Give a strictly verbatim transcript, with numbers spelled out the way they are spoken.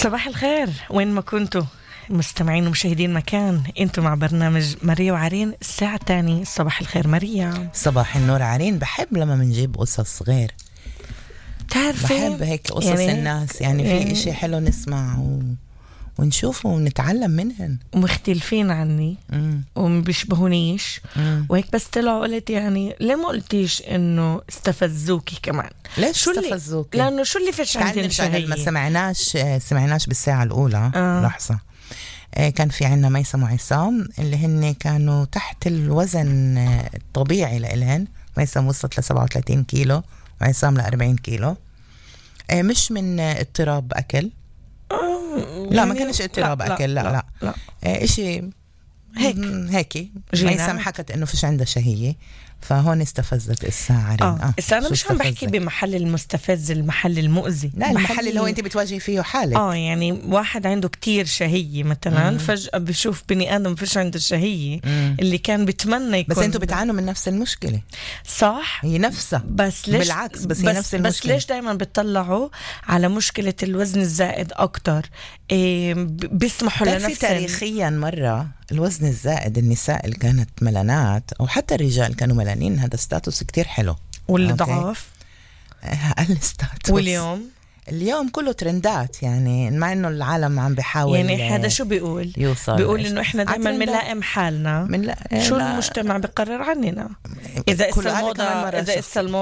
صباح الخير وين ما كنتوا مستمعين ومشاهدين مكان، انتوا مع برنامج ماريا وعرين الساعة الثانية. صباح الخير ماريا. صباح النور عرين. بحب لما منجيب قصص غير، تعرفي بحب هيك قصص يعني الناس، يعني في يعني اشي حلو نسمع و... ونشوفه ونتعلم منهن. مختلفين عني مم. ومبيشبهونيش مم. وهيك، بس طلعوا قلت يعني ليه ما قلتيش انه استفزوكي كمان؟ ليش شو اللي- استفزوكي؟ لانه شو اللي فيش تعال عندنا نرجع لما شهية. سمعناش سمعناش بالساعة الأولى. آه. لحظة. آه، كان في عنا ميسم وعصام اللي هن كانوا تحت الوزن آه، الطبيعي لإلهن. ميسم وصلت ل سبعة وثلاثين كيلو وعصام ل أربعين كيلو. آه، مش من آه، اضطراب أكل. لا ما كانش اضطراب أكل. لا لا, لا. لا. آه، إشي هيك. مم، هيك جينا. ميسم حكت إنه فيش عندها شهية، فهون استفزت الساعة. اه بس انا شو مش عم بحكي استفزك؟ بمحل المستفز، المحل المؤذي. لا المحل اللي هو أنت بتواجهي فيه حالك. اه يعني واحد عنده كتير شهية مثلا، مم. فجأة بشوف بني آدم فيش عنده شهية مم. اللي كان بتمنى يكون. بس انتوا بتعانوا من نفس المشكلة. صح. هي نفسها. بس ليش بالعكس، بس هي نفس المشكلة. بس ليش دايما بتطلعوا على مشكلة الوزن الزائد أكتر؟ إيه ب- بيسمحوا بتعرفي لنفسهم. تاريخيا مرة الوزن الزائد، النساء اللي كانت ملانات أو حتى الرجال كانوا ملانين، هذا ستاتوس كتير حلو. واللي أوكي. ضعاف أقل ستاتوس. واليوم اليوم كله ترندات، يعني مع إنه العالم عم بيحاول يعني هذا شو بيقول؟ يوصل بيقول إنه إحنا دايما عترندات. بنلائم حالنا. من لا شو لا. المجتمع بيقرر عننا؟ إذا كل إسا هذا الموضة كمان مرة إذا شوف. إسا الموضة